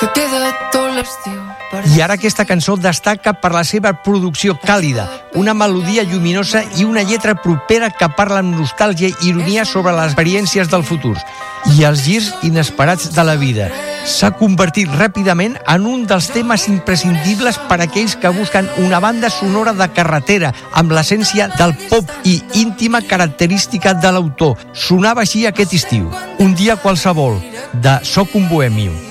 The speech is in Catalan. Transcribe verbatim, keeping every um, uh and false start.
que queda tot l'estiu. I ara aquesta cançó destaca per la seva producció càlida, una melodia lluminosa i una lletra propera que parla amb nostàlgia i ironia sobre les experiències del futur i els girs inesperats de la vida. S'ha convertit ràpidament en un dels temes imprescindibles per a aquells que busquen una banda sonora de carretera amb l'essència del pop i íntima característica de l'autor. Sonava així aquest estiu. Un dia qualsevol, de Soc un bohemio.